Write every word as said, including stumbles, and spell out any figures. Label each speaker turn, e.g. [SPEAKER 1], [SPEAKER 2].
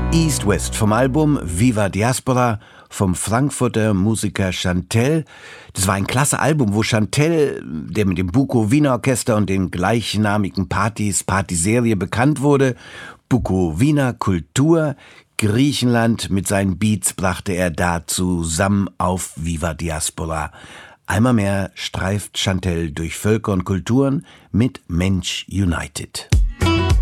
[SPEAKER 1] East West vom Album Viva Diaspora vom Frankfurter Musiker Chantelle. Das war ein klasse Album, wo Chantelle, der mit dem Bukowina Orchester und den gleichnamigen Partys, Partyserie bekannt wurde, Bukowina Kultur, Griechenland mit seinen Beats brachte er da zusammen auf Viva Diaspora. Einmal mehr streift Chantelle durch Völker und Kulturen mit Mensch United.